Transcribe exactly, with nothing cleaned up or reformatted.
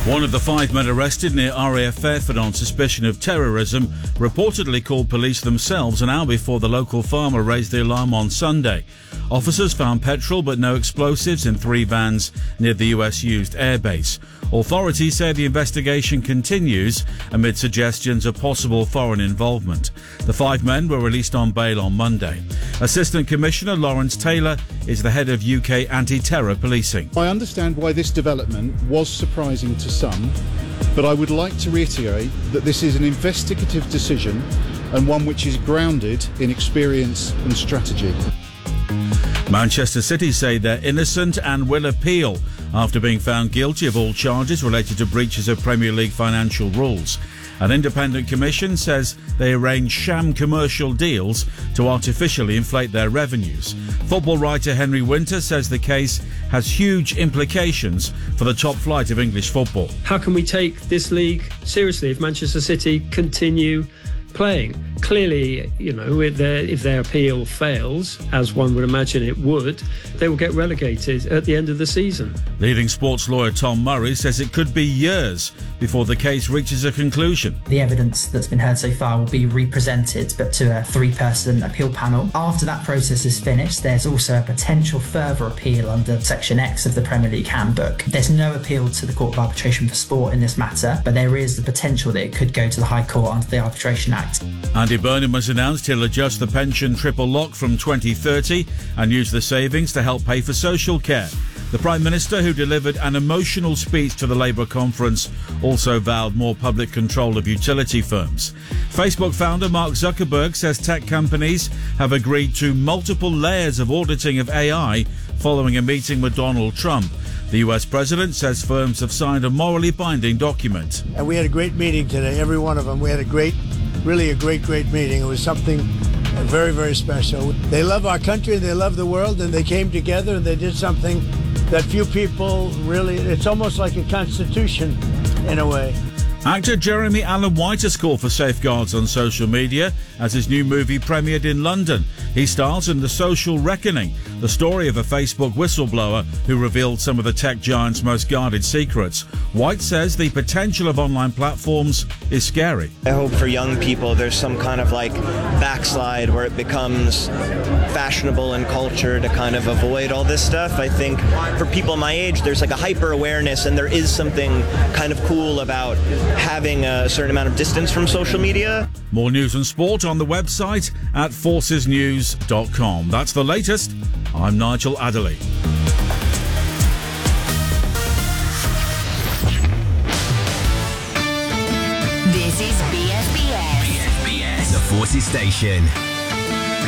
One of the five men arrested near R A F Fairford on suspicion of terrorism reportedly called police themselves an hour before the local farmer raised the alarm on Sunday. Officers found petrol but no explosives in three vans near the U S-used airbase. Authorities say the investigation continues amid suggestions of possible foreign involvement. The five men were released on bail on Monday. Assistant Commissioner Lawrence Taylor is the head of U K anti-terror policing. I understand why this development was surprising to some, but I would like to reiterate that this is an investigative decision and one which is grounded in experience and strategy. Manchester City say they're innocent and will appeal after being found guilty of all charges related to breaches of Premier League financial rules. An independent commission says they arranged sham commercial deals to artificially inflate their revenues. Football writer Henry Winter says the case has huge implications for the top flight of English football. How can we take this league seriously if Manchester City continue playing? Clearly, you know, if their, if their appeal fails, as one would imagine it would, they will get relegated at the end of the season. Leading sports lawyer Tom Murray says it could be years before the case reaches a conclusion. The evidence that's been heard so far will be represented, but to a three-person appeal panel. After that process is finished, there's also a potential further appeal under Section X of the Premier League Handbook. There's no appeal to the Court of Arbitration for Sport in this matter, but there is the potential that it could go to the High Court under the Arbitration Act. Andy Burnham has announced he'll adjust the pension triple lock from twenty thirty and use the savings to help pay for social care. The Prime Minister, who delivered an emotional speech to the Labour conference, also vowed more public control of utility firms. Facebook founder Mark Zuckerberg says tech companies have agreed to multiple layers of auditing of A I following a meeting with Donald Trump. The U S president says firms have signed a morally binding document. And we had a great meeting today, every one of them. We had a great, really a great, great meeting. It was something very, very special. They love our country, they love the world, and they came together and they did something that few people really, it's almost like a constitution in a way. Actor Jeremy Allen White has called for safeguards on social media as his new movie premiered in London. He stars in The Social Reckoning, the story of a Facebook whistleblower who revealed some of the tech giant's most guarded secrets. White says the potential of online platforms is scary. I hope for young people there's some kind of like backslide where it becomes fashionable in culture to kind of avoid all this stuff. I think for people my age there's like a hyper awareness and there is something kind of cool about having a certain amount of distance from social media. More news and sport on the website at forces news dot com. That's the latest. I'm Nigel Adderley. This is B F B S. B F B S, the Forces Station.